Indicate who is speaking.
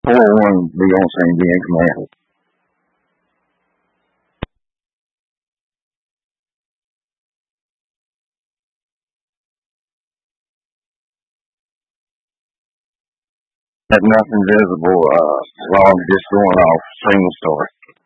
Speaker 1: 401 Beyonce be in command. Had nothing visible, long just going off single story.